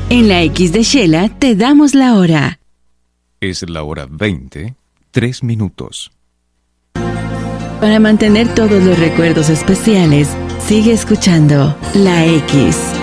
En la X de Shela te damos la hora. Es la hora 20, 3 minutos. Para mantener todos los recuerdos especiales, sigue escuchando La X.